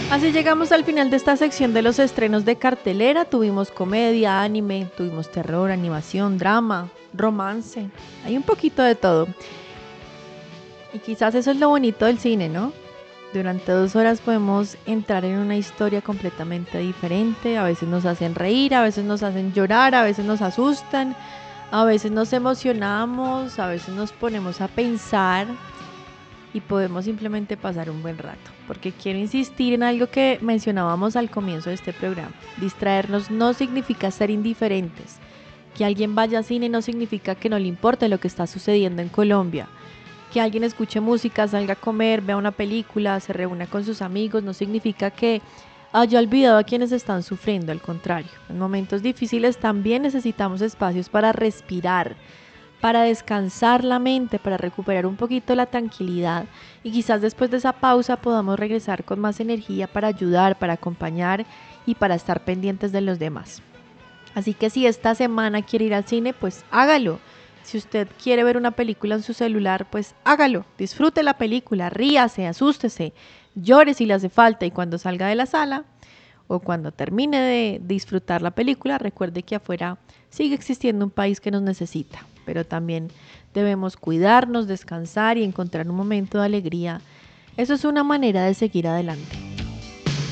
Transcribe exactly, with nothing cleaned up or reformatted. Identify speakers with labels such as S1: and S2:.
S1: Así llegamos al final de esta sección de los estrenos de cartelera. Tuvimos comedia, anime, tuvimos terror, animación, drama, romance. Hay un poquito de todo. Y quizás eso es lo bonito del cine, ¿no? Durante dos horas podemos entrar en una historia completamente diferente. A veces nos hacen reír, a veces nos hacen llorar, a veces nos asustan, a veces nos emocionamos, a veces nos ponemos a pensar y podemos simplemente pasar un buen rato. Porque quiero insistir en algo que mencionábamos al comienzo de este programa. Distraernos no significa ser indiferentes. Que alguien vaya al cine no significa que no le importe lo que está sucediendo en Colombia. Que alguien escuche música, salga a comer, vea una película, se reúna con sus amigos, no significa que haya olvidado a quienes están sufriendo. Al contrario, en momentos difíciles también necesitamos espacios para respirar, para descansar la mente, para recuperar un poquito la tranquilidad y quizás después de esa pausa podamos regresar con más energía para ayudar, para acompañar y para estar pendientes de los demás. Así que si esta semana quiere ir al cine, pues hágalo. Si usted quiere ver una película en su celular, pues hágalo. Disfrute la película, ríase, asústese, llore si le hace falta y cuando salga de la sala o cuando termine de disfrutar la película, recuerde que afuera sigue existiendo un país que nos necesita, pero también debemos cuidarnos, descansar y encontrar un momento de alegría. Eso es una manera de seguir adelante.